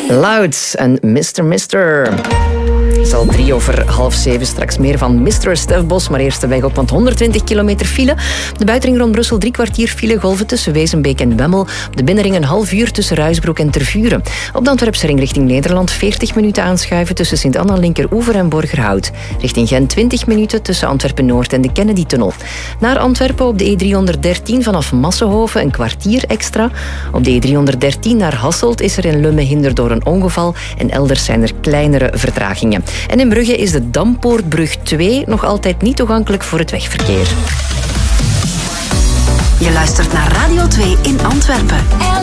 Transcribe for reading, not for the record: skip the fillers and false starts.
Loud en Mr. Het is al 6:03, straks meer van Mr. Stef Bos. Maar eerst de weg op, want 120 kilometer file. De buitenring rond Brussel 3 kwartier file, golven tussen Wezenbeek en Wemmel. Op de binnenring een half uur tussen Ruisbroek en Tervuren. Op de Antwerpse ring richting Nederland 40 minuten aanschuiven tussen Sint-Anna, Linkeroever en Borgerhout. Richting Gent 20 minuten tussen Antwerpen-Noord en de Kennedy-tunnel. Naar Antwerpen op de E313 vanaf Massenhoven een kwartier extra. Op de E313 naar Hasselt is er in Lumme hinder door een ongeval en elders zijn er kleinere vertragingen. En in Brugge is de Dampoortbrug 2 nog altijd niet toegankelijk voor het wegverkeer. Je luistert naar Radio 2 in Antwerpen.